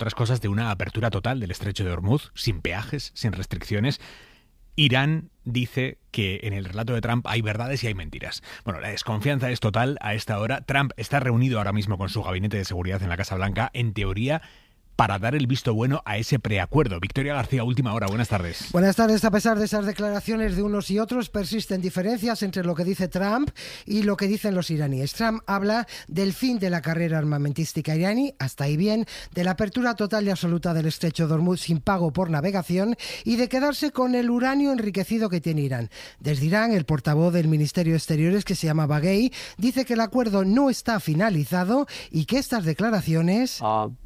otras cosas, de una apertura total del estrecho de Hormuz, sin peajes, sin restricciones. Irán dice que en el relato de Trump hay verdades y hay mentiras. Bueno, la desconfianza es total a esta hora. Trump está reunido ahora mismo con su gabinete de seguridad en la Casa Blanca, en teoría, para dar el visto bueno a ese preacuerdo. Victoria García, última hora. Buenas tardes. Buenas tardes. A pesar de esas declaraciones de unos y otros, persisten diferencias entre lo que dice Trump y lo que dicen los iraníes. Trump habla del fin de la carrera armamentística iraní, hasta ahí bien, de la apertura total y absoluta del estrecho de Hormuz sin pago por navegación y de quedarse con el uranio enriquecido que tiene Irán. Desde Irán, el portavoz del Ministerio de Exteriores, que se llama Baghei, dice que el acuerdo no está finalizado y que estas declaraciones...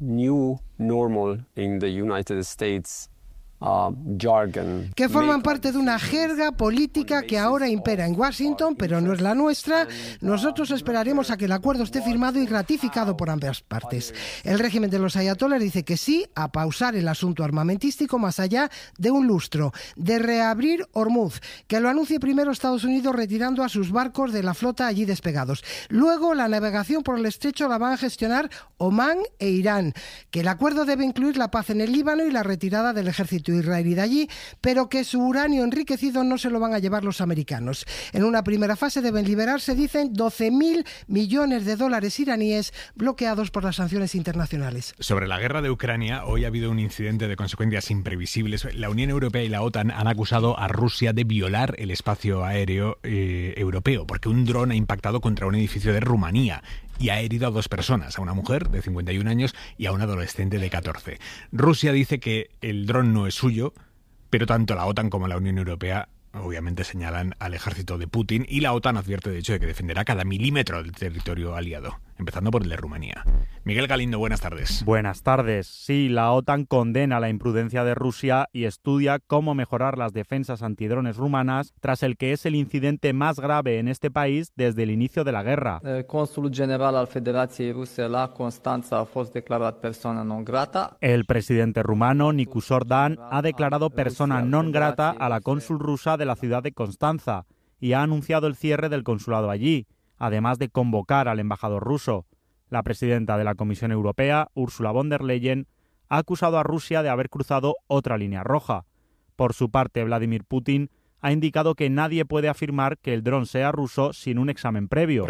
normal in the United States jargon. Que forman parte de una jerga política que ahora impera en Washington, pero no es la nuestra. Nosotros esperaremos a que el acuerdo esté firmado y ratificado por ambas partes. El régimen de los ayatolás dice que sí a pausar el asunto armamentístico más allá de un lustro, de reabrir Hormuz, que lo anuncie primero Estados Unidos retirando a sus barcos de la flota allí despegados. Luego la navegación por el estrecho la van a gestionar Omán e Irán, que el acuerdo debe incluir la paz en el Líbano y la retirada del ejército israelí de allí, pero que su uranio enriquecido no se lo van a llevar los americanos. En una primera fase deben liberarse, dicen, 12.000 millones de dólares iraníes bloqueados por las sanciones internacionales. Sobre la guerra de Ucrania, hoy ha habido un incidente de consecuencias imprevisibles. La Unión Europea y la OTAN han acusado a Rusia de violar el espacio aéreo europeo, porque un dron ha impactado contra un edificio de Rumanía y ha herido a 2 personas, a una mujer de 51 años y a un adolescente de 14. Rusia dice que el dron no es suyo, pero tanto la OTAN como la Unión Europea obviamente señalan al ejército de Putin, y la OTAN advierte de hecho de que defenderá cada milímetro del territorio aliado, empezando por el de Rumanía. Miguel Galindo, buenas tardes. Buenas tardes. Sí, la OTAN condena la imprudencia de Rusia y estudia cómo mejorar las defensas antidrones rumanas tras el que es el incidente más grave en este país desde el inicio de la guerra. Consul general al Federației Ruse la Constanța a fost declarat persona non grata. El presidente rumano, Nicu Orban, ha declarado persona non grata a la cónsul rusa de la ciudad de Constanza y ha anunciado el cierre del consulado allí, además de convocar al embajador ruso. La presidenta de la Comisión Europea, Ursula von der Leyen, ha acusado a Rusia de haber cruzado otra línea roja. Por su parte, Vladimir Putin ha indicado que nadie puede afirmar que el dron sea ruso sin un examen previo.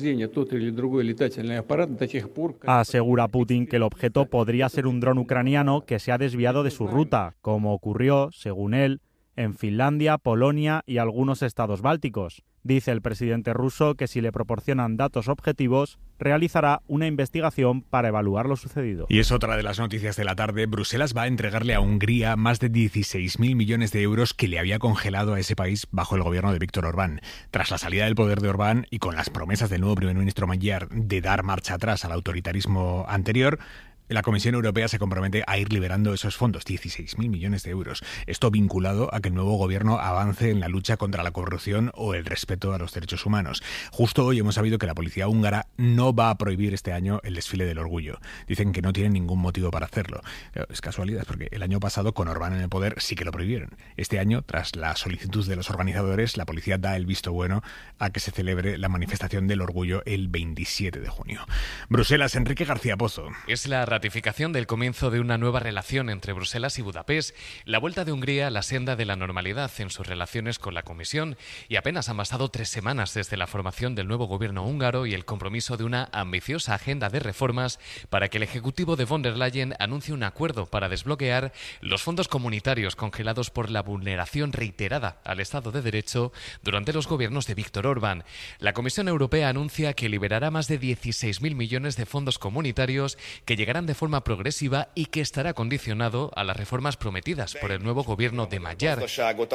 Asegura Putin que el objeto podría ser un dron ucraniano que se ha desviado de su ruta, como ocurrió, según él, en Finlandia, Polonia y algunos estados bálticos. Dice el presidente ruso que si le proporcionan datos objetivos, realizará una investigación para evaluar lo sucedido. Y es otra de las noticias de la tarde. Bruselas va a entregarle a Hungría más de 16.000 millones de euros que le había congelado a ese país bajo el gobierno de Viktor Orbán. Tras la salida del poder de Orbán y con las promesas del nuevo primer ministro Magyar de dar marcha atrás al autoritarismo anterior, la Comisión Europea se compromete a ir liberando esos fondos, 16.000 millones de euros. Esto vinculado a que el nuevo gobierno avance en la lucha contra la corrupción o el respeto a los derechos humanos. Justo hoy hemos sabido que la policía húngara no va a prohibir este año el desfile del orgullo. Dicen que no tienen ningún motivo para hacerlo. Es casualidad, porque el año pasado, con Orbán en el poder, sí que lo prohibieron. Este año, tras la solicitud de los organizadores, la policía da el visto bueno a que se celebre la manifestación del orgullo el 27 de junio. Bruselas, Enrique García Pozo. Es la ratificación del comienzo de una nueva relación entre Bruselas y Budapest, la vuelta de Hungría a la senda de la normalidad en sus relaciones con la Comisión, y apenas han bastado 3 semanas desde la formación del nuevo gobierno húngaro y el compromiso de una ambiciosa agenda de reformas para que el ejecutivo de von der Leyen anuncie un acuerdo para desbloquear los fondos comunitarios congelados por la vulneración reiterada al Estado de Derecho durante los gobiernos de Viktor Orbán. La Comisión Europea anuncia que liberará más de 16.000 millones de fondos comunitarios que llegarán de forma progresiva y que estará condicionado a las reformas prometidas por el nuevo gobierno de Magyar,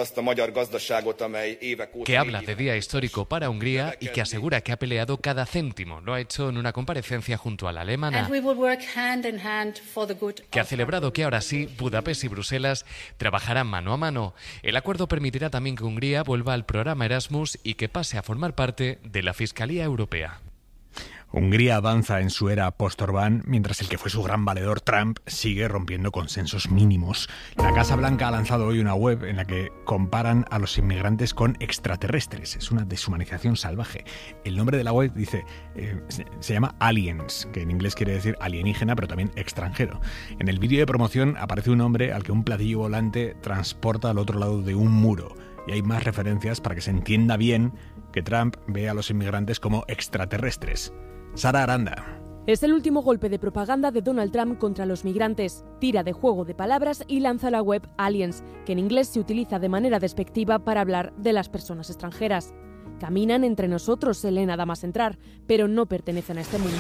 que habla de día histórico para Hungría y que asegura que ha peleado cada céntimo. Lo ha hecho en una comparecencia junto a la alemana, que ha celebrado que ahora sí Budapest y Bruselas trabajarán mano a mano. El acuerdo permitirá también que Hungría vuelva al programa Erasmus y que pase a formar parte de la Fiscalía Europea. Hungría avanza en su era post-Orbán, mientras el que fue su gran valedor, Trump, sigue rompiendo consensos mínimos. La Casa Blanca ha lanzado hoy una web en la que comparan a los inmigrantes con extraterrestres. Es una deshumanización salvaje. El nombre de la web dice, se llama Aliens, que en inglés quiere decir alienígena, pero también extranjero. En el vídeo de promoción aparece un hombre al que un platillo volante transporta al otro lado de un muro. Y hay más referencias para que se entienda bien que Trump ve a los inmigrantes como extraterrestres. Sara Aranda. Es el último golpe de propaganda de Donald Trump contra los migrantes. Tira de juego de palabras y lanza la web Aliens, que en inglés se utiliza de manera despectiva para hablar de las personas extranjeras. Caminan entre nosotros, se lee nada más entrar, pero no pertenecen a este mundo.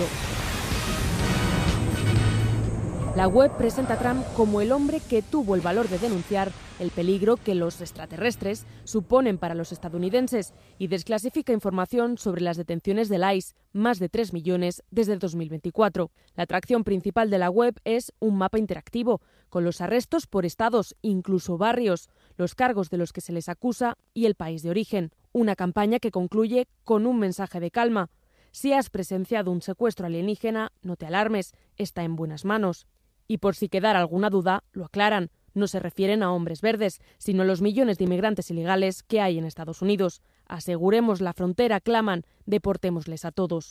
La web presenta a Trump como el hombre que tuvo el valor de denunciar el peligro que los extraterrestres suponen para los estadounidenses y desclasifica información sobre las detenciones del ICE, más de 3 millones desde 2024. La atracción principal de la web es un mapa interactivo, con los arrestos por estados, incluso barrios, los cargos de los que se les acusa y el país de origen. Una campaña que concluye con un mensaje de calma. Si has presenciado un secuestro alienígena, no te alarmes, está en buenas manos. Y por si quedara alguna duda, lo aclaran. No se refieren a hombres verdes, sino a los millones de inmigrantes ilegales que hay en Estados Unidos. Aseguremos la frontera, claman, deportémosles a todos.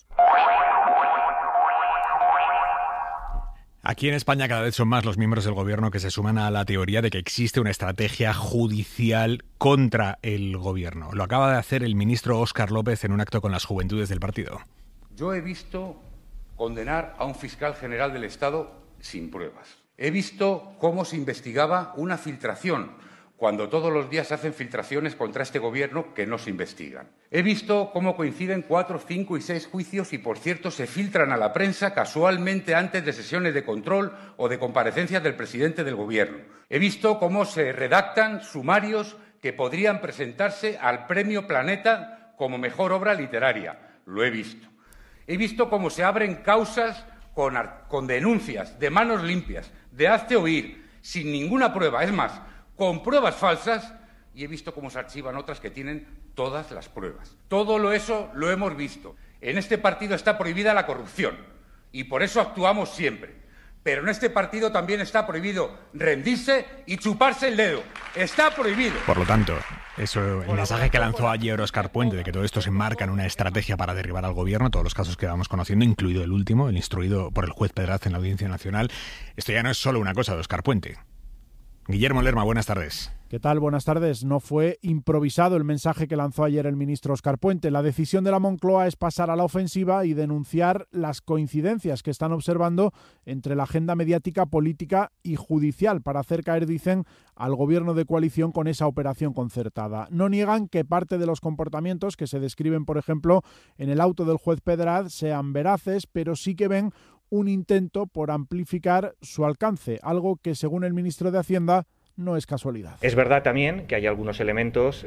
Aquí en España cada vez son más los miembros del gobierno que se suman a la teoría de que existe una estrategia judicial contra el gobierno. Lo acaba de hacer el ministro Óscar López en un acto con las juventudes del partido. Yo he visto condenar a un fiscal general del Estado sin pruebas. He visto cómo se investigaba una filtración, cuando todos los días se hacen filtraciones contra este gobierno que no se investigan. He visto cómo coinciden 4, 5 y 6 juicios y, por cierto, se filtran a la prensa casualmente antes de sesiones de control o de comparecencias del presidente del gobierno. He visto cómo se redactan sumarios que podrían presentarse al Premio Planeta como mejor obra literaria. Lo he visto. He visto cómo se abren causas con denuncias de manos limpias, de hazte oír, sin ninguna prueba, es más, con pruebas falsas, y he visto cómo se archivan otras que tienen todas las pruebas. Todo eso lo hemos visto. En este partido está prohibida la corrupción, y por eso actuamos siempre. Pero en este partido también está prohibido rendirse y chuparse el dedo. Está prohibido. Por lo tanto, el mensaje que lanzó ayer Óscar Puente de que todo esto se enmarca en una estrategia para derribar al gobierno, todos los casos que vamos conociendo, incluido el último, el instruido por el juez Pedraz en la Audiencia Nacional, esto ya no es solo una cosa de Óscar Puente. Guillermo Lerma, buenas tardes. ¿Qué tal? Buenas tardes. No fue improvisado el mensaje que lanzó ayer el ministro Óscar Puente. La decisión de la Moncloa es pasar a la ofensiva y denunciar las coincidencias que están observando entre la agenda mediática, política y judicial para hacer caer, dicen, al gobierno de coalición con esa operación concertada. No niegan que parte de los comportamientos que se describen, por ejemplo, en el auto del juez Pedraz sean veraces, pero sí que ven un intento por amplificar su alcance, algo que, según el ministro de Hacienda, no es casualidad. Es verdad también que hay algunos elementos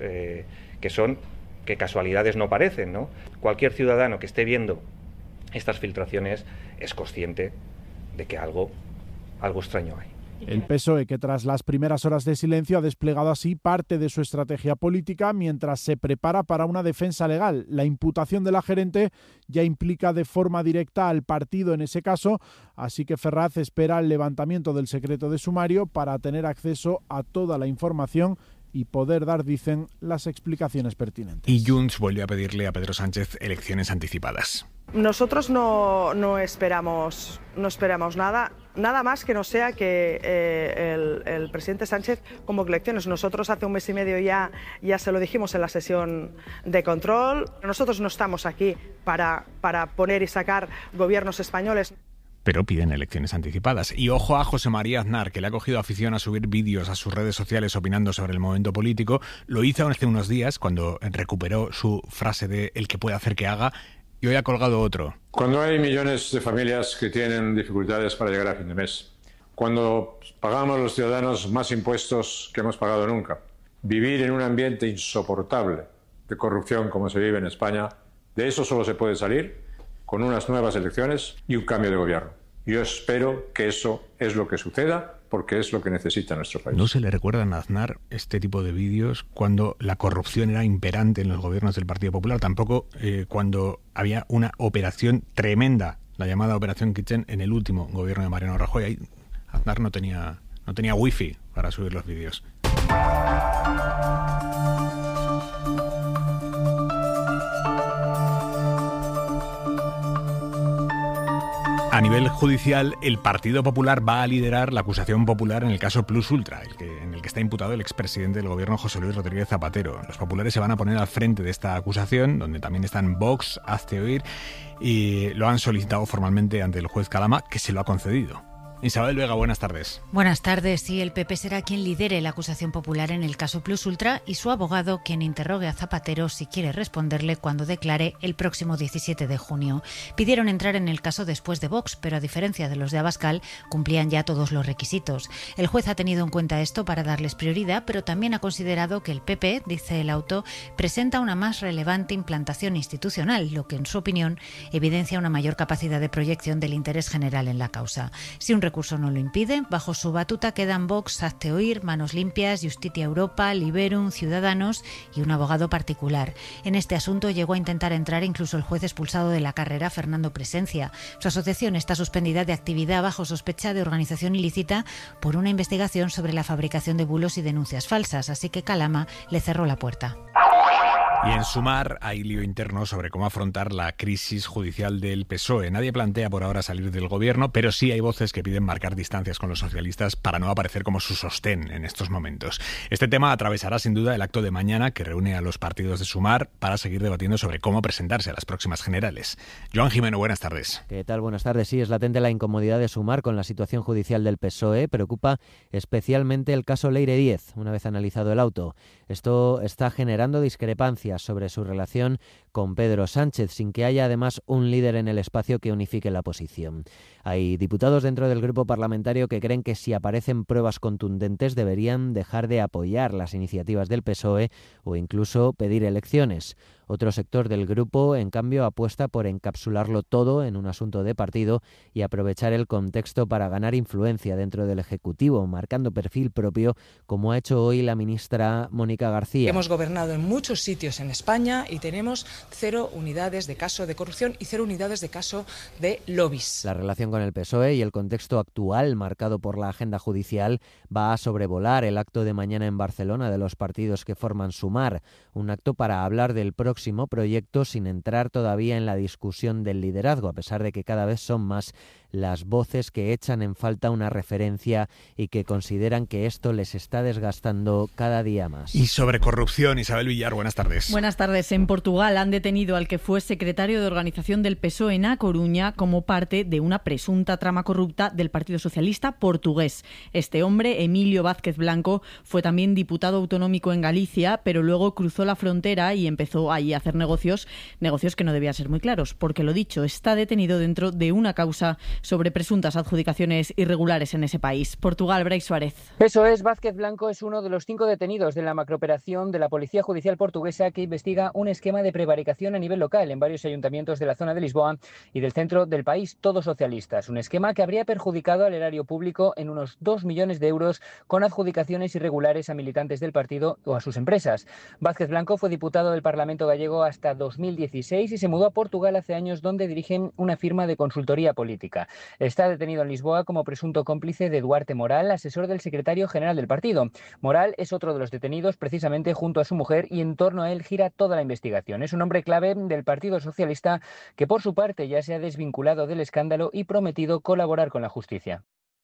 que casualidades no parecen, ¿no? Cualquier ciudadano que esté viendo estas filtraciones es consciente de que algo extraño hay. El PSOE, que tras las primeras horas de silencio ha desplegado así parte de su estrategia política mientras se prepara para una defensa legal. La imputación de la gerente ya implica de forma directa al partido en ese caso, así que Ferraz espera el levantamiento del secreto de sumario para tener acceso a toda la información y poder dar, dicen, las explicaciones pertinentes. Y Junts vuelve a pedirle a Pedro Sánchez elecciones anticipadas. Nosotros no esperamos nada más que no sea que el presidente Sánchez convoque elecciones. Nosotros hace un mes y medio ya se lo dijimos en la sesión de control. Nosotros no estamos aquí para poner y sacar gobiernos españoles. Pero piden elecciones anticipadas. Y ojo a José María Aznar, que le ha cogido afición a subir vídeos a sus redes sociales opinando sobre el momento político. Lo hizo hace unos días cuando recuperó su frase de el que puede hacer que haga, y hoy ha colgado otro. Cuando hay millones de familias que tienen dificultades para llegar a fin de mes, cuando pagamos los ciudadanos más impuestos que hemos pagado nunca, vivir en un ambiente insoportable de corrupción como se vive en España, de eso solo se puede salir con unas nuevas elecciones y un cambio de gobierno. Yo espero que eso es lo que suceda, porque es lo que necesita nuestro país. ¿No se le recuerdan a Aznar este tipo de vídeos cuando la corrupción era imperante en los gobiernos del Partido Popular? Tampoco cuando había una operación tremenda, la llamada Operación Kitchen, en el último gobierno de Mariano Rajoy. Ahí Aznar no tenía wifi para subir los vídeos. A nivel judicial, el Partido Popular va a liderar la acusación popular en el caso Plus Ultra, en el que está imputado el expresidente del gobierno José Luis Rodríguez Zapatero. Los populares se van a poner al frente de esta acusación, donde también están Vox, Hazte Oír, y lo han solicitado formalmente ante el juez Calama, que se lo ha concedido. Isabel Vega, buenas tardes. Buenas tardes. Sí, el PP será quien lidere la acusación popular en el caso Plus Ultra y su abogado quien interrogue a Zapatero si quiere responderle cuando declare el próximo 17 de junio. Pidieron entrar en el caso después de Vox, pero a diferencia de los de Abascal, cumplían ya todos los requisitos. El juez ha tenido en cuenta esto para darles prioridad, pero también ha considerado que el PP, dice el auto, presenta una más relevante implantación institucional, lo que en su opinión evidencia una mayor capacidad de proyección del interés general en la causa. Si un recurso no lo impide, bajo su batuta quedan Vox, Hazte Oír, Manos Limpias, Justitia Europa, Liberum, Ciudadanos y un abogado particular. En este asunto llegó a intentar entrar incluso el juez expulsado de la carrera, Fernando Presencia. Su asociación está suspendida de actividad bajo sospecha de organización ilícita por una investigación sobre la fabricación de bulos y denuncias falsas, así que Calama le cerró la puerta. Y en Sumar hay lío interno sobre cómo afrontar la crisis judicial del PSOE. Nadie plantea por ahora salir del gobierno, pero sí hay voces que piden marcar distancias con los socialistas para no aparecer como su sostén en estos momentos. Este tema atravesará sin duda el acto de mañana que reúne a los partidos de Sumar para seguir debatiendo sobre cómo presentarse a las próximas generales. Joan Jimeno, buenas tardes. ¿Qué tal? Buenas tardes. Sí, es latente la incomodidad de Sumar con la situación judicial del PSOE. Preocupa especialmente el caso Leire Díez, una vez analizado el auto. Esto está generando discrepancias sobre su relación con Pedro Sánchez, sin que haya además un líder en el espacio que unifique la posición. Hay diputados dentro del grupo parlamentario que creen que si aparecen pruebas contundentes deberían dejar de apoyar las iniciativas del PSOE o incluso pedir elecciones. Otro sector del grupo, en cambio, apuesta por encapsularlo todo en un asunto de partido y aprovechar el contexto para ganar influencia dentro del Ejecutivo, marcando perfil propio, como ha hecho hoy la ministra Mónica García. Hemos gobernado en muchos sitios en España y tenemos 0 unidades de caso de corrupción y 0 unidades de caso de lobbies. La relación con el PSOE y el contexto actual marcado por la agenda judicial va a sobrevolar el acto de mañana en Barcelona de los partidos que forman Sumar, un acto para hablar del próximo proyecto sin entrar todavía en la discusión del liderazgo, a pesar de que cada vez son más las voces que echan en falta una referencia y que consideran que esto les está desgastando cada día más. Y sobre corrupción, Isabel Villar, buenas tardes. Buenas tardes. En Portugal han detenido al que fue secretario de organización del PSOE en A Coruña como parte de una presunta trama corrupta del Partido Socialista portugués. Este hombre, Emilio Vázquez Blanco, fue también diputado autonómico en Galicia, pero luego cruzó la frontera y empezó allí a hacer negocios que no debían ser muy claros, porque lo dicho, está detenido dentro de una causa sobre presuntas adjudicaciones irregulares en ese país. Portugal, Brais Suárez. Eso es, Vázquez Blanco es uno de los 5 detenidos de la macrooperación de la Policía Judicial Portuguesa que investiga un esquema de prevaricación a nivel local en varios ayuntamientos de la zona de Lisboa y del centro del país, todos socialistas. Un esquema que habría perjudicado al erario público en unos 2 millones de euros con adjudicaciones irregulares a militantes del partido o a sus empresas. Vázquez Blanco fue diputado del Parlamento gallego hasta 2016 y se mudó a Portugal hace años, donde dirigen una firma de consultoría política. Está detenido en Lisboa como presunto cómplice de Duarte Moral, asesor del secretario general del partido. Moral es otro de los detenidos precisamente junto a su mujer y en torno a él gira toda la investigación. Es un hombre clave del Partido Socialista que por su parte ya se ha desvinculado del escándalo y prometido colaborar con la justicia.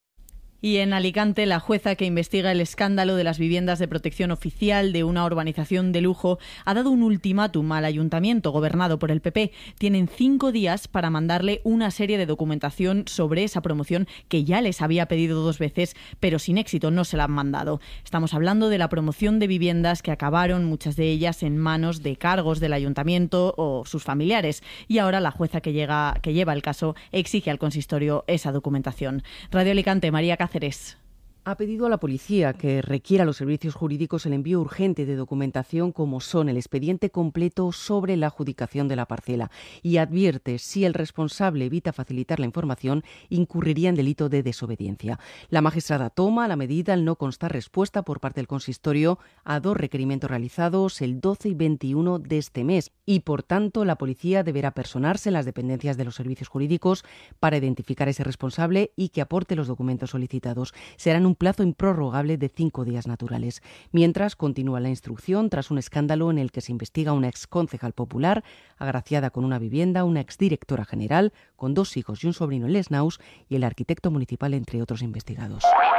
Y en Alicante, la jueza que investiga el escándalo de las viviendas de protección oficial de una urbanización de lujo ha dado un ultimátum al ayuntamiento gobernado por el PP. Tienen 5 días para mandarle una serie de documentación sobre esa promoción que ya les había pedido 2 veces, pero sin éxito, no se la han mandado. Estamos hablando de la promoción de viviendas que acabaron, muchas de ellas, en manos de cargos del ayuntamiento o sus familiares. Y ahora la jueza que lleva el caso exige al consistorio esa documentación. Radio Alicante, María Cáceres. ha pedido a la policía que requiera a los servicios jurídicos el envío urgente de documentación como son el expediente completo sobre la adjudicación de la parcela y advierte si el responsable evita facilitar la información incurriría en delito de desobediencia. La magistrada toma la medida al no constar respuesta por parte del consistorio a 2 requerimientos realizados el 12 y 21 de este mes y por tanto la policía deberá personarse en las dependencias de los servicios jurídicos para identificar a ese responsable y que aporte los documentos solicitados. Serán un plazo improrrogable de 5 días naturales. Mientras, continúa la instrucción tras un escándalo en el que se investiga una exconcejal popular agraciada con una vivienda, una exdirectora general con 2 hijos y un sobrino en Les Naus y el arquitecto municipal, entre otros investigados.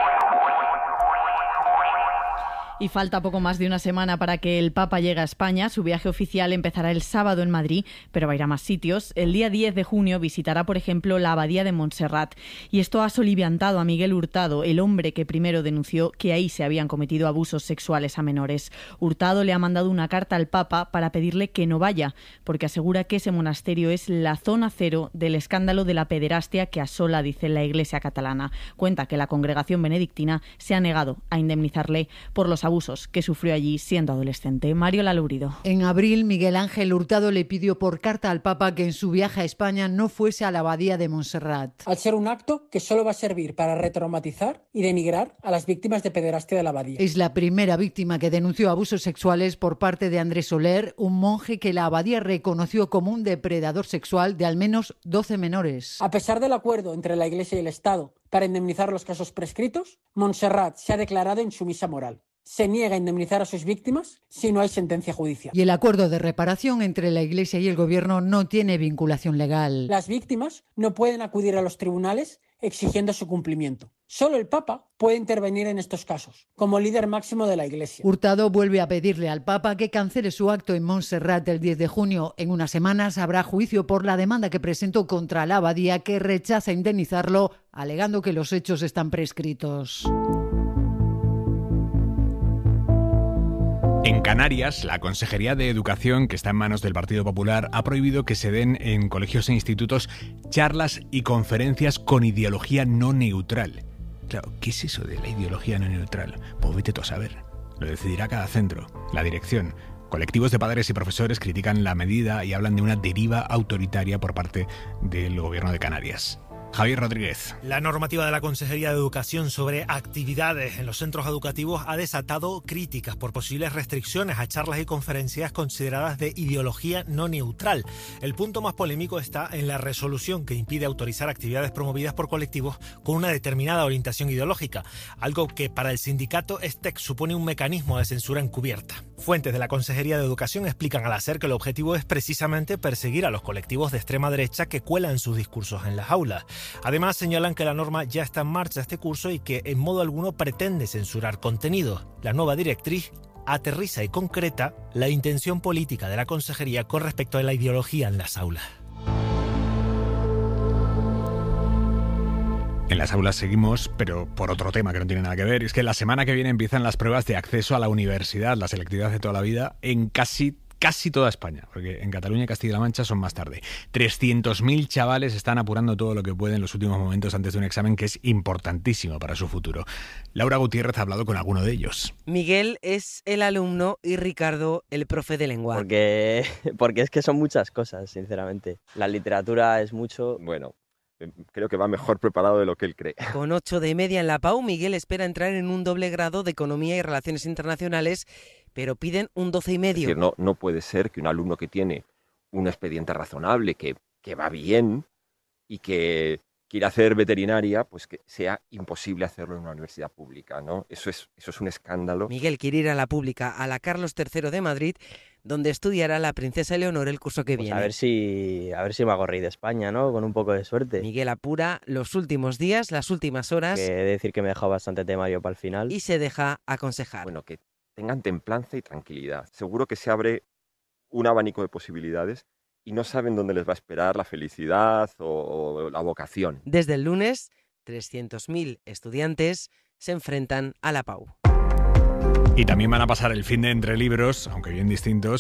Y falta poco más de una semana para que el Papa llegue a España. Su viaje oficial empezará el sábado en Madrid, pero va a ir a más sitios. El día 10 de junio visitará, por ejemplo, la Abadía de Montserrat. Y esto ha soliviantado a Miguel Hurtado, el hombre que primero denunció que ahí se habían cometido abusos sexuales a menores. Hurtado le ha mandado una carta al Papa para pedirle que no vaya, porque asegura que ese monasterio es la zona cero del escándalo de la pederastia que asola, dice, la Iglesia catalana. Cuenta que la congregación benedictina se ha negado a indemnizarle por los abusos que sufrió allí siendo adolescente. Mario Lalurido. En abril, Miguel Ángel Hurtado le pidió por carta al Papa que en su viaje a España no fuese a la Abadía de Montserrat. Al ser un acto que solo va a servir para retraumatizar y denigrar a las víctimas de pederastia de la Abadía. Es la primera víctima que denunció abusos sexuales por parte de Andrés Soler, un monje que la Abadía reconoció como un depredador sexual de al menos 12 menores. A pesar del acuerdo entre la Iglesia y el Estado para indemnizar los casos prescritos, Montserrat se ha declarado insumisa moral. Se niega a indemnizar a sus víctimas si no hay sentencia judicial. Y el acuerdo de reparación entre la Iglesia y el Gobierno no tiene vinculación legal. Las víctimas no pueden acudir a los tribunales exigiendo su cumplimiento. Solo el Papa puede intervenir en estos casos, como líder máximo de la Iglesia. Hurtado vuelve a pedirle al Papa que cancele su acto en Montserrat el 10 de junio. En unas semanas habrá juicio por la demanda que presentó contra la Abadía, que rechaza indemnizarlo, alegando que los hechos están prescritos. En Canarias, la Consejería de Educación, que está en manos del Partido Popular, ha prohibido que se den en colegios e institutos charlas y conferencias con ideología no neutral. Claro, ¿qué es eso de la ideología no neutral? Pues vete tú a saber. Lo decidirá cada centro, la dirección. Colectivos de padres y profesores critican la medida y hablan de una deriva autoritaria por parte del Gobierno de Canarias. Javier Rodríguez. La normativa de la Consejería de Educación sobre actividades en los centros educativos ha desatado críticas por posibles restricciones a charlas y conferencias consideradas de ideología no neutral. El punto más polémico está en la resolución que impide autorizar actividades promovidas por colectivos con una determinada orientación ideológica, algo que para el sindicato STEC supone un mecanismo de censura encubierta. Fuentes de la Consejería de Educación explican al SER que el objetivo es precisamente perseguir a los colectivos de extrema derecha que cuelan sus discursos en las aulas. Además, señalan que la norma ya está en marcha este curso y que en modo alguno pretende censurar contenidos. La nueva directriz aterriza y concreta la intención política de la Consejería con respecto a la ideología en las aulas. En las aulas seguimos, pero por otro tema que no tiene nada que ver. Es que la semana que viene empiezan las pruebas de acceso a la universidad, la selectividad de toda la vida, en casi toda España, porque en Cataluña y Castilla-La Mancha son más tarde. 300.000 chavales están apurando todo lo que pueden en los últimos momentos antes de un examen que es importantísimo para su futuro. Laura Gutiérrez ha hablado con alguno de ellos. Miguel es el alumno y Ricardo el profe de lengua. Porque es que son muchas cosas, sinceramente. La literatura es mucho, bueno, creo que va mejor preparado de lo que él cree. Con 8 de media en la PAU, Miguel espera entrar en un doble grado de Economía y Relaciones Internacionales, pero piden un 12,5. Es decir, no puede ser que un alumno que tiene un expediente razonable, que va bien y que quiere hacer veterinaria, pues que sea imposible hacerlo en una universidad pública, ¿no? Eso es un escándalo. Miguel quiere ir a la pública, a la Carlos III de Madrid, donde estudiará la princesa Leonor el curso que viene. A ver si me hago rey de España, ¿no? Con un poco de suerte. Miguel apura los últimos días, las últimas horas. Que he de decir que me he dejado bastante temario para el final. Y se deja aconsejar. Bueno, que tengan templanza y tranquilidad. Seguro que se abre un abanico de posibilidades y no saben dónde les va a esperar la felicidad o la vocación. Desde el lunes, 300.000 estudiantes se enfrentan a la PAU. Y también van a pasar el fin de entre libros, aunque bien distintos,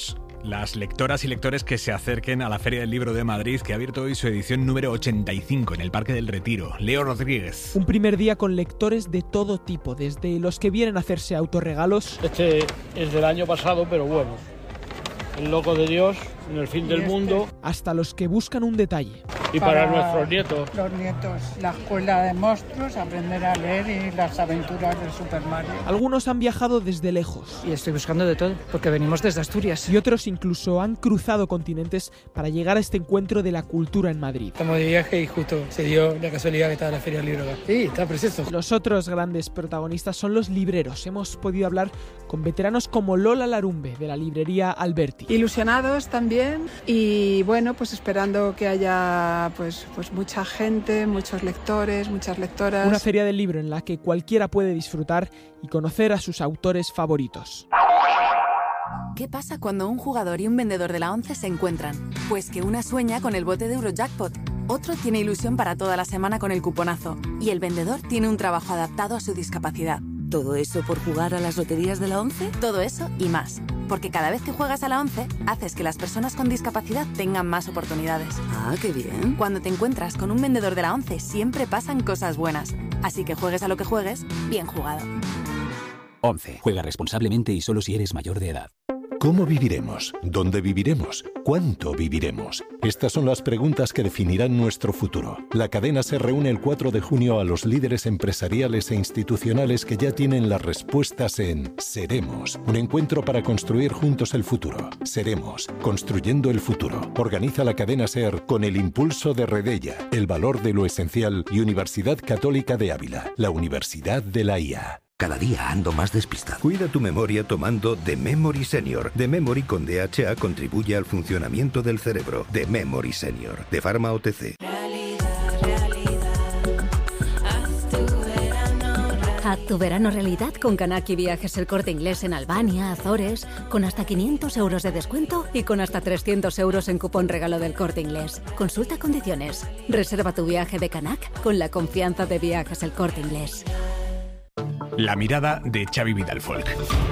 las lectoras y lectores que se acerquen a la Feria del Libro de Madrid, que ha abierto hoy su edición número 85 en el Parque del Retiro. Leo Rodríguez. Un primer día con lectores de todo tipo, desde los que vienen a hacerse autorregalos. Este es del año pasado, pero bueno, El Loco de Dios, En el fin del mundo. Hasta los que buscan un detalle. Y para nuestros nietos. Los nietos, la escuela de monstruos, aprender a leer y las aventuras del Super Mario. Algunos han viajado desde lejos. Y estoy buscando de todo, porque venimos desde Asturias. Y otros incluso han cruzado continentes para llegar a este encuentro de la cultura en Madrid. Estamos de viaje y justo se dio la casualidad que estaba la Feria del Libro. Sí, está precioso. Los otros grandes protagonistas son los libreros. Hemos podido hablar con veteranos como Lola Larumbe, de la librería Alberti. Ilusionados también y bueno, pues esperando que haya pues mucha gente, muchos lectores, muchas lectoras. Una feria del libro en la que cualquiera puede disfrutar y conocer a sus autores favoritos. ¿Qué pasa cuando un jugador y un vendedor de la 11 se encuentran? Pues que una sueña con el bote de Eurojackpot, otro tiene ilusión para toda la semana con el cuponazo y el vendedor tiene un trabajo adaptado a su discapacidad. ¿Todo eso por jugar a las loterías de la 11? Todo eso y más. Porque cada vez que juegas a la 11, haces que las personas con discapacidad tengan más oportunidades. ¡Ah, qué bien! Cuando te encuentras con un vendedor de la 11, siempre pasan cosas buenas. Así que juegues a lo que juegues, bien jugado. 11. Juega responsablemente y solo si eres mayor de edad. ¿Cómo viviremos? ¿Dónde viviremos? ¿Cuánto viviremos? Estas son las preguntas que definirán nuestro futuro. La cadena se reúne el 4 de junio a los líderes empresariales e institucionales que ya tienen las respuestas en Seremos, un encuentro para construir juntos el futuro. Seremos, construyendo el futuro. Organiza la cadena SER con el impulso de Redella, el valor de lo esencial y Universidad Católica de Ávila, la Universidad de la IA. Cada día ando más despistado. Cuida tu memoria tomando The Memory Senior. The Memory con DHA contribuye al funcionamiento del cerebro. The Memory Senior, de Pharma OTC. Haz tu verano realidad con Kanaki Viajes El Corte Inglés en Albania, Azores, con hasta 500 euros de descuento y con hasta 300 euros en cupón regalo del Corte Inglés. Consulta condiciones. Reserva tu viaje de Kanak con la confianza de Viajes El Corte Inglés. La mirada de Xavi Vidal-Folk.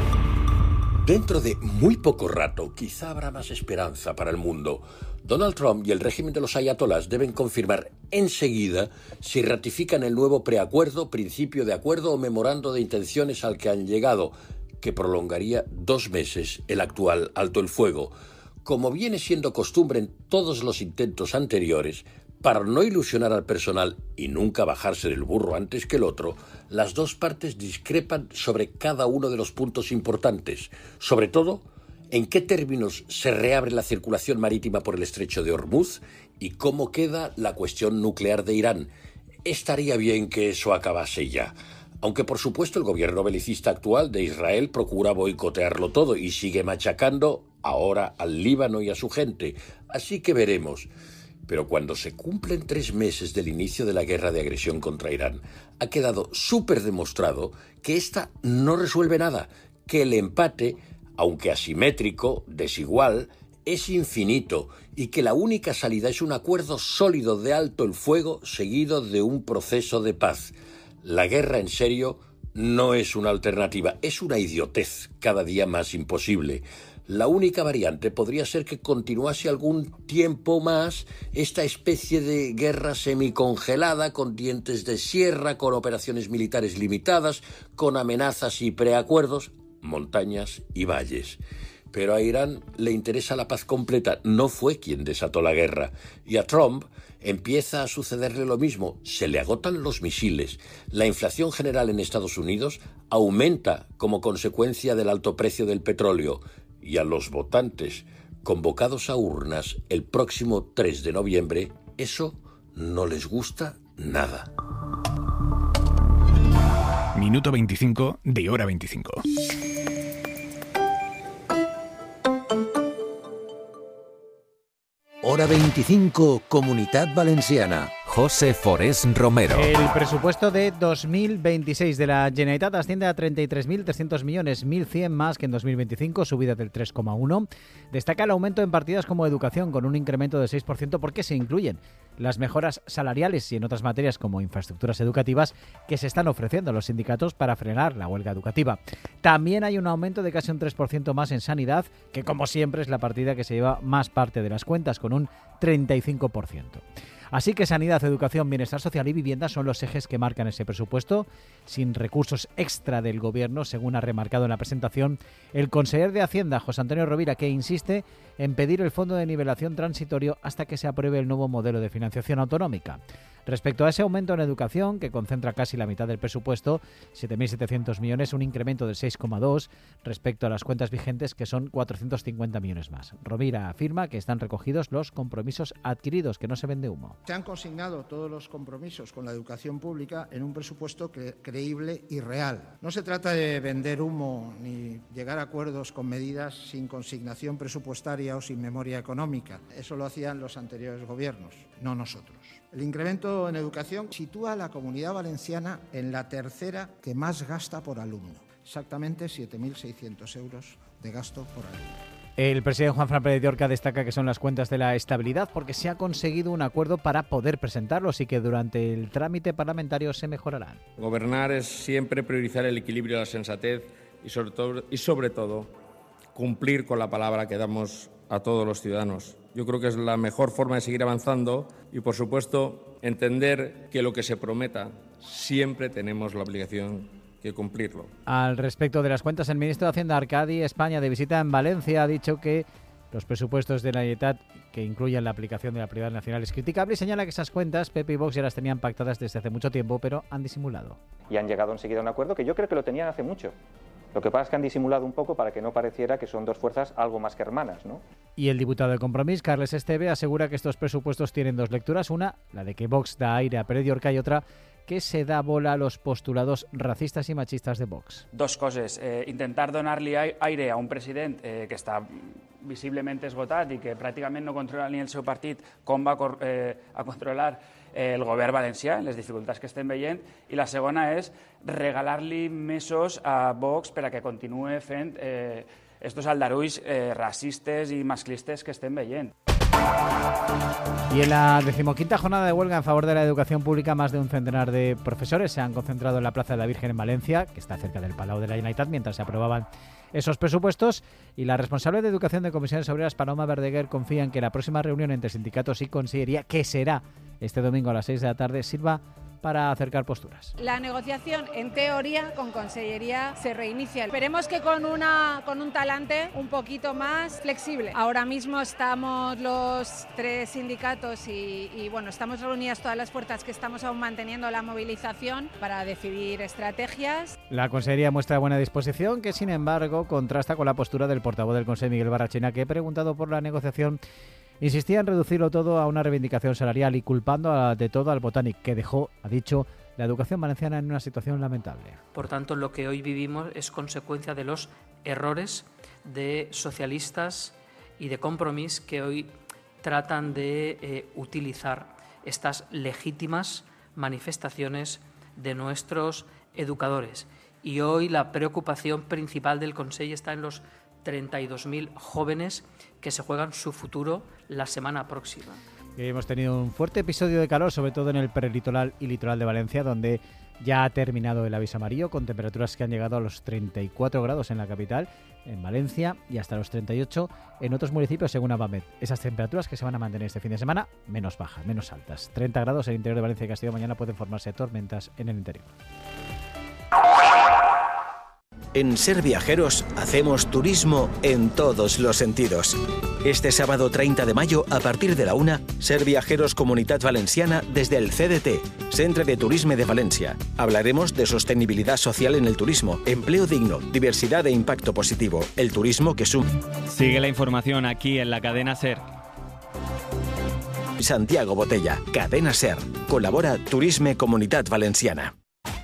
Dentro de muy poco rato, quizá habrá más esperanza para el mundo. Donald Trump y el régimen de los ayatolás deben confirmar enseguida si ratifican el nuevo preacuerdo, principio de acuerdo o memorando de intenciones al que han llegado, que prolongaría 2 meses el actual alto el fuego. Como viene siendo costumbre en todos los intentos anteriores, para no ilusionar al personal y nunca bajarse del burro antes que el otro, las dos partes discrepan sobre cada uno de los puntos importantes, sobre todo en qué términos se reabre la circulación marítima por el estrecho de Hormuz y cómo queda la cuestión nuclear de Irán. Estaría bien que eso acabase ya. Aunque por supuesto el gobierno belicista actual de Israel procura boicotearlo todo y sigue machacando ahora al Líbano y a su gente. Así que veremos. Pero cuando se cumplen 3 meses del inicio de la guerra de agresión contra Irán, ha quedado súper demostrado que esta no resuelve nada, que el empate, aunque asimétrico, desigual, es infinito y que la única salida es un acuerdo sólido de alto el fuego seguido de un proceso de paz. La guerra en serio no es una alternativa, es una idiotez cada día más imposible. La única variante podría ser que continuase algún tiempo más esta especie de guerra semicongelada con dientes de sierra, con operaciones militares limitadas, con amenazas y preacuerdos, montañas y valles. Pero a Irán le interesa la paz completa, no fue quien desató la guerra. Y a Trump empieza a sucederle lo mismo, se le agotan los misiles, la inflación general en Estados Unidos aumenta como consecuencia del alto precio del petróleo. Y a los votantes convocados a urnas el próximo 3 de noviembre, eso no les gusta nada. Minuto 25 de Hora 25. Hora 25, Comunitat Valenciana. José Forés Romero. El presupuesto de 2026 de la Generalitat asciende a 33.300 millones, 1.100 más que en 2025, subida del 3,1%. Destaca el aumento en partidas como educación, con un incremento del 6%, porque se incluyen las mejoras salariales y en otras materias como infraestructuras educativas que se están ofreciendo a los sindicatos para frenar la huelga educativa. También hay un aumento de casi un 3% más en sanidad, que como siempre es la partida que se lleva más parte de las cuentas, con un 35%. Así que sanidad, educación, bienestar social y vivienda son los ejes que marcan ese presupuesto, sin recursos extra del Gobierno, según ha remarcado en la presentación el consejero de Hacienda, José Antonio Rovira, que insiste en pedir el fondo de nivelación transitorio hasta que se apruebe el nuevo modelo de financiación autonómica. Respecto a ese aumento en educación, que concentra casi la mitad del presupuesto, 7.700 millones, un incremento del 6,2% respecto a las cuentas vigentes, que son 450 millones más. Rovira afirma que están recogidos los compromisos adquiridos, que no se vende humo. Se han consignado todos los compromisos con la educación pública en un presupuesto creíble y real. No se trata de vender humo ni llegar a acuerdos con medidas sin consignación presupuestaria o sin memoria económica. Eso lo hacían los anteriores gobiernos, no nosotros. El incremento en educación sitúa a la Comunidad Valenciana en la tercera que más gasta por alumno. Exactamente 7.600 euros de gasto por alumno. El presidente Juan Fran Pérez de Orca destaca que son las cuentas de la estabilidad porque se ha conseguido un acuerdo para poder presentarlos y que durante el trámite parlamentario se mejorarán. Gobernar es siempre priorizar el equilibrio y la sensatez y sobre todo cumplir con la palabra que damos a todos los ciudadanos. Yo creo que es la mejor forma de seguir avanzando y, por supuesto, entender que lo que se prometa siempre tenemos la obligación de cumplirlo. Al respecto de las cuentas, el ministro de Hacienda, Arcadi España, de visita en Valencia, ha dicho que los presupuestos de la Generalitat, que incluyen la aplicación de la prioridad nacional, es criticable y señala que esas cuentas PP y Vox ya las tenían pactadas desde hace mucho tiempo, pero han disimulado. Y han llegado enseguida a un acuerdo que yo creo que lo tenían hace mucho. Lo que pasa es que han disimulado un poco para que no pareciera que son dos fuerzas algo más que hermanas, ¿no? Y el diputado de Compromís, Carles Esteve, asegura que estos presupuestos tienen dos lecturas. Una, la de que Vox da aire a Pérez de Orca, y otra, que se da bola a los postulados racistas i machistas de Vox. Dos coses. Intentar donar-li aire a un president que està visiblement esgotat i que pràcticament no controla ni el seu partit, com va a controlar el govern valencià, les dificultats que estem veient, i la segona és regalar-li mesos a Vox per a que continuï fent estos aldarulls racistes i masclistes que estem veient. Y en la 15ª jornada de huelga en favor de la educación pública, más de un centenar de profesores se han concentrado en la Plaza de la Virgen en Valencia, que está cerca del Palau de la Generalitat, mientras se aprobaban esos presupuestos. Y la responsable de Educación de Comisiones Obreras, Paloma Verdeguer, confía en que la próxima reunión entre sindicatos y Consellería, que será este domingo a las 6 de la tarde, sirva para acercar posturas. La negociación, en teoría, con Consellería se reinicia. Esperemos que con un talante un poquito más flexible. Ahora mismo estamos los tres sindicatos y bueno, estamos reunidas todas las fuerzas que estamos aún manteniendo la movilización para decidir estrategias. La Consellería muestra buena disposición, que sin embargo contrasta con la postura del portavoz del Consejo, Miguel Barrachina, que, preguntado por la negociación, insistía en reducirlo todo a una reivindicación salarial y culpando de todo al Botanic, que dejó, ha dicho, la educación valenciana en una situación lamentable. Por tanto, lo que hoy vivimos es consecuencia de los errores de socialistas y de Compromís, que hoy tratan de utilizar estas legítimas manifestaciones de nuestros educadores. Y hoy la preocupación principal del Consejo está en los 32.000 jóvenes que se juegan su futuro la semana próxima. Hemos tenido un fuerte episodio de calor, sobre todo en el prelitoral y litoral de Valencia, donde ya ha terminado el aviso amarillo, con temperaturas que han llegado a los 34 grados en la capital, en Valencia, y hasta los 38 en otros municipios, según Abamed. Esas temperaturas que se van a mantener este fin de semana menos bajas, menos altas. 30 grados en el interior de Valencia y Castilla. Mañana pueden formarse tormentas en el interior. En Ser Viajeros hacemos turismo en todos los sentidos. Este sábado 30 de mayo, a partir de la 1, Ser Viajeros Comunitat Valenciana desde el CDT, Centre de Turisme de Valencia. Hablaremos de sostenibilidad social en el turismo, empleo digno, diversidad e impacto positivo. El turismo que suma. Sigue la información aquí en la cadena Ser. Santiago Botella, Cadena Ser. Colabora Turisme Comunitat Valenciana.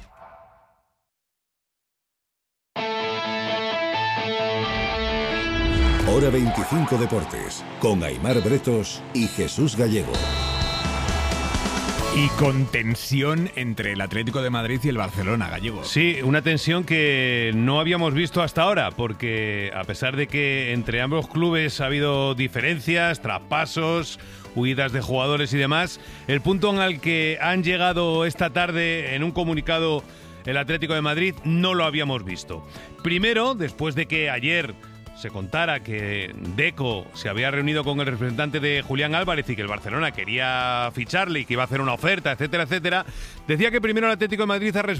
Hora 25 Deportes, con Aimar Bretos y Jesús Gallego. Y con tensión entre el Atlético de Madrid y el Barcelona, Gallego. Sí, una tensión que no habíamos visto hasta ahora, porque a pesar de que entre ambos clubes ha habido diferencias, traspasos, huidas de jugadores y demás, el punto en el que han llegado esta tarde en un comunicado el Atlético de Madrid no lo habíamos visto. Primero, después de que ayer se contara que Deco se había reunido con el representante de Julián Álvarez y que el Barcelona quería ficharle y que iba a hacer una oferta, etcétera, etcétera, decía que primero el Atlético de Madrid ha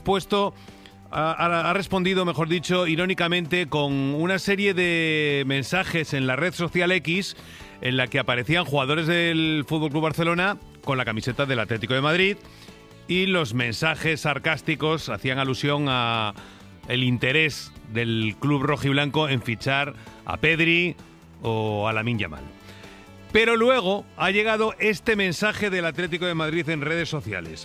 respondido, mejor dicho, irónicamente, con una serie de mensajes en la red social X en la que aparecían jugadores del FC Barcelona con la camiseta del Atlético de Madrid, y los mensajes sarcásticos hacían alusión a el interés del club rojiblanco en fichar a Pedri o a Lamine Yamal. Pero luego ha llegado este mensaje del Atlético de Madrid en redes sociales.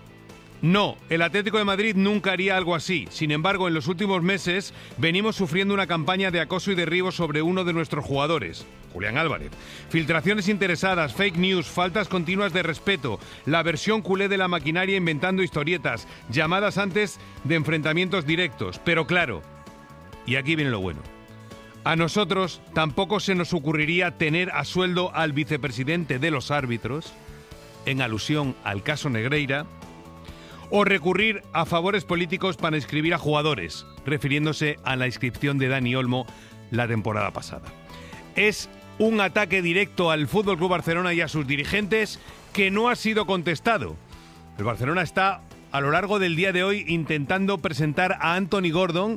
No, el Atlético de Madrid nunca haría algo así. Sin embargo, en los últimos meses venimos sufriendo una campaña de acoso y derribo sobre uno de nuestros jugadores, Julián Álvarez. Filtraciones interesadas, fake news, faltas continuas de respeto, la versión culé de la maquinaria inventando historietas, llamadas antes de enfrentamientos directos. Pero claro, y aquí viene lo bueno, a nosotros tampoco se nos ocurriría tener a sueldo al vicepresidente de los árbitros, en alusión al caso Negreira, o recurrir a favores políticos para inscribir a jugadores, refiriéndose a la inscripción de Dani Olmo la temporada pasada. Es un ataque directo al FC Barcelona y a sus dirigentes que no ha sido contestado. El Barcelona está a lo largo del día de hoy intentando presentar a Anthony Gordon,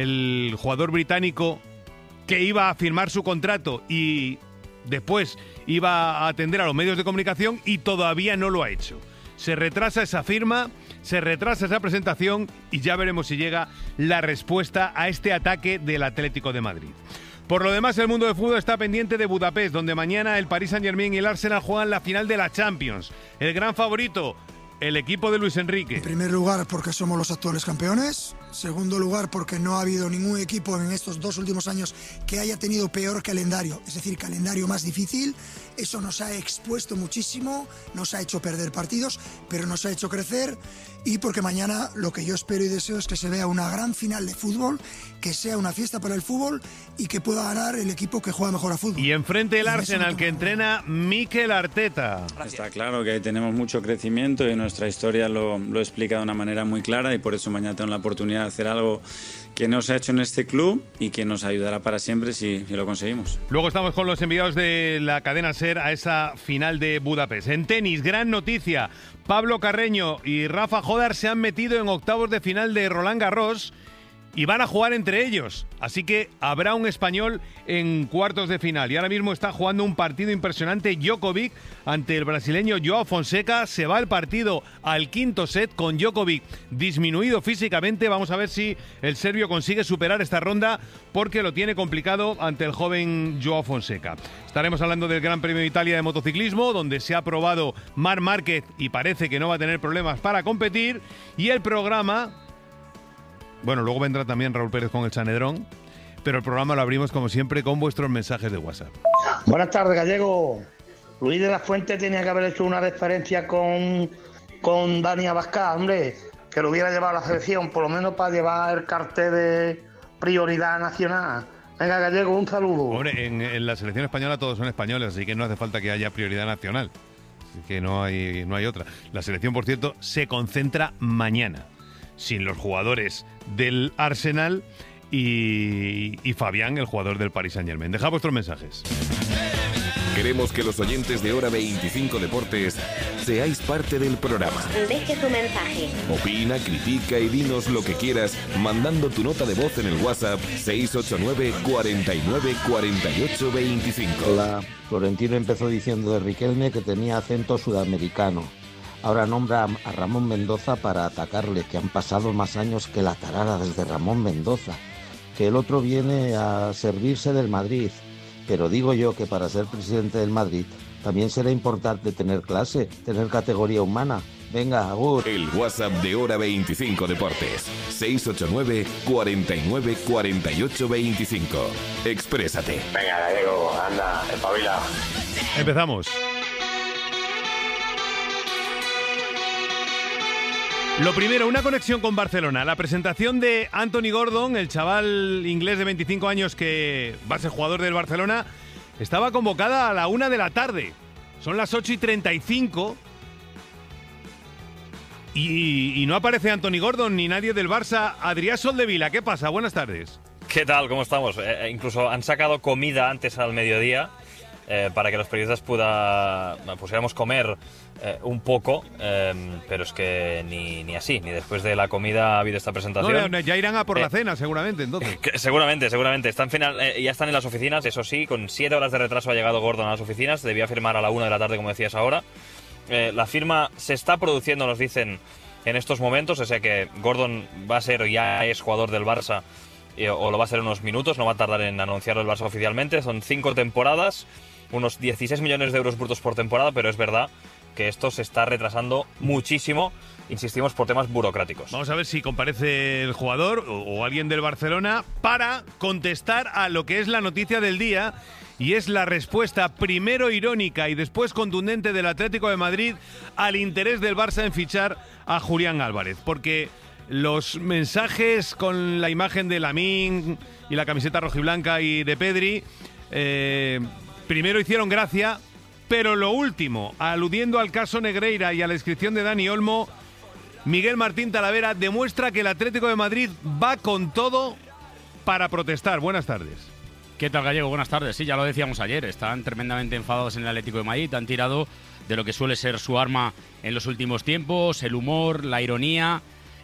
el jugador británico que iba a firmar su contrato y después iba a atender a los medios de comunicación, y todavía no lo ha hecho. Se retrasa esa firma, se retrasa esa presentación y ya veremos si llega la respuesta a este ataque del Atlético de Madrid. Por lo demás, el mundo del fútbol está pendiente de Budapest, donde mañana el Paris Saint-Germain y el Arsenal juegan la final de la Champions. El gran favorito, el equipo de Luis Enrique. En primer lugar, porque somos los actuales campeones. Segundo lugar, porque no ha habido ningún equipo en estos 2 últimos años que haya tenido peor calendario, es decir, calendario más difícil. Eso nos ha expuesto muchísimo, nos ha hecho perder partidos, pero nos ha hecho crecer. Y porque mañana lo que yo espero y deseo es que se vea una gran final de fútbol, que sea una fiesta para el fútbol y que pueda ganar el equipo que juega mejor a fútbol. Y enfrente el Arsenal, que entrena Mikel Arteta. Está claro que tenemos mucho crecimiento y nuestra historia lo explica de una manera muy clara, y por eso mañana tengo la oportunidad de hacer algo que no se ha hecho en este club y que nos ayudará para siempre si lo conseguimos. Luego estamos con los enviados de la cadena SER a esa final de Budapest. En tenis, gran noticia. Pablo Carreño y Rafa Jodar se han metido en octavos de final de Roland Garros y van a jugar entre ellos. Así que habrá un español en cuartos de final. Y ahora mismo está jugando un partido impresionante Djokovic ante el brasileño Joao Fonseca. Se va el partido al quinto set con Djokovic disminuido físicamente. Vamos a ver si el serbio consigue superar esta ronda, porque lo tiene complicado ante el joven Joao Fonseca. Estaremos hablando del Gran Premio de Italia de motociclismo, donde se ha probado Marc Márquez y parece que no va a tener problemas para competir. Y el programa... Bueno, luego vendrá también Raúl Pérez con el Sanedrón, pero el programa lo abrimos como siempre con vuestros mensajes de WhatsApp. Buenas tardes, Gallego. Luis de la Fuente tenía que haber hecho una referencia con Dani Abascal, hombre, que lo hubiera llevado a la selección, por lo menos para llevar el cartel de prioridad nacional. Venga, Gallego, un saludo. Hombre, en la selección española todos son españoles, así que no hace falta que haya prioridad nacional, así que no hay otra. La selección, por cierto, se concentra mañana, sin los jugadores del Arsenal y Fabián, el jugador del Paris Saint-Germain. Dejad vuestros mensajes. Queremos que los oyentes de Hora 25 Deportes seáis parte del programa. Deje tu mensaje. Opina, critica y dinos lo que quieras mandando tu nota de voz en el WhatsApp 689 49 48 25. Hola, Florentino empezó diciendo de Riquelme que tenía acento sudamericano. Ahora nombra a Ramón Mendoza para atacarle, que han pasado más años que la tarara desde Ramón Mendoza. Que el otro viene a servirse del Madrid. Pero digo yo que para ser presidente del Madrid también será importante tener clase, tener categoría humana. Venga, agur. El WhatsApp de Hora 25 Deportes. 689 49 48 25. Exprésate. Venga, Gallego, anda, espabila. Empezamos. Lo primero, una conexión con Barcelona. La presentación de Anthony Gordon, el chaval inglés de 25 años que va a ser jugador del Barcelona, estaba convocada a la 1 de la tarde. Son las 8:35 y no aparece Anthony Gordon ni nadie del Barça. Adrián Soldevila, ¿qué pasa? Buenas tardes. ¿Qué tal? ¿Cómo estamos? Incluso han sacado comida antes al mediodía para que los periodistas pudiéramos comer un poco, pero es que ni así, ni después de la comida ha habido esta presentación. No, ya irán a por la cena, seguramente, entonces. Seguramente. Ya están en las oficinas, eso sí, con 7 horas de retraso ha llegado Gordon a las oficinas, debía firmar a la 1 de la tarde, como decías ahora. La firma se está produciendo, nos dicen, en estos momentos, o sea que Gordon ya es jugador del Barça, o lo va a ser en unos minutos, no va a tardar en anunciarlo el Barça oficialmente. Son 5 temporadas, unos 16 millones de euros brutos por temporada, pero es verdad que esto se está retrasando muchísimo, insistimos, por temas burocráticos. Vamos a ver si comparece el jugador o alguien del Barcelona para contestar a lo que es la noticia del día, y es la respuesta primero irónica y después contundente del Atlético de Madrid al interés del Barça en fichar a Julián Álvarez, porque los mensajes con la imagen de Lamine y la camiseta rojiblanca y de Pedri primero hicieron gracia, pero lo último, aludiendo al caso Negreira y a la inscripción de Dani Olmo, Miguel Martín Talavera demuestra que el Atlético de Madrid va con todo para protestar. Buenas tardes. ¿Qué tal, Gallego? Buenas tardes. Sí, ya lo decíamos ayer, están tremendamente enfadados en el Atlético de Madrid, han tirado de lo que suele ser su arma en los últimos tiempos, el humor, la ironía,